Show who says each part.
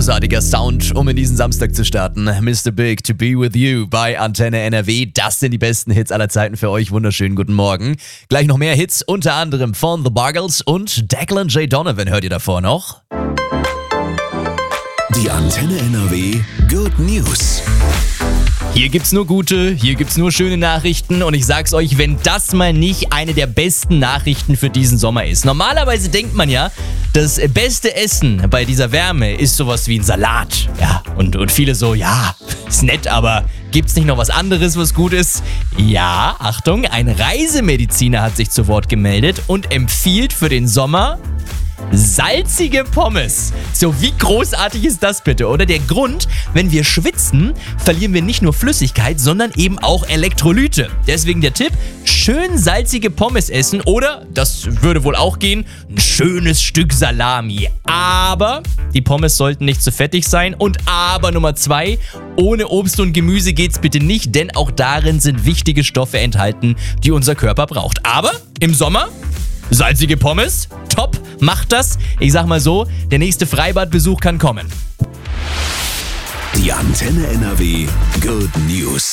Speaker 1: großartiger Sound, um in diesen Samstag zu starten. Mr. Big, To Be With You bei Antenne NRW. Das sind die besten Hits aller Zeiten für euch. Wunderschönen guten Morgen. Gleich noch mehr Hits, unter anderem von The Buggles und Declan J. Donovan. Hört ihr davor noch?
Speaker 2: Die Antenne NRW Good News.
Speaker 1: Hier gibt's nur gute, hier gibt's nur schöne Nachrichten und ich sag's euch, wenn das mal nicht eine der besten Nachrichten für diesen Sommer ist. Normalerweise denkt man ja, das beste Essen bei dieser Wärme ist sowas wie ein Salat. Ja, und viele so, ja, ist nett, aber gibt's nicht noch was anderes, was gut ist? Ja, Achtung, ein Reisemediziner hat sich zu Wort gemeldet und empfiehlt für den Sommer salzige Pommes. So, wie großartig ist das bitte, oder? Der Grund, wenn wir schwitzen, verlieren wir nicht nur Flüssigkeit, sondern eben auch Elektrolyte. Deswegen der Tipp, schön salzige Pommes essen oder, das würde wohl auch gehen, ein schönes Stück Salami. Aber die Pommes sollten nicht zu fettig sein und aber Nummer 2, ohne Obst und Gemüse geht's bitte nicht, denn auch darin sind wichtige Stoffe enthalten, die unser Körper braucht. Aber im Sommer salzige Pommes, top, macht das. Ich sag mal so, der nächste Freibadbesuch kann kommen.
Speaker 2: Die Antenne NRW Good News.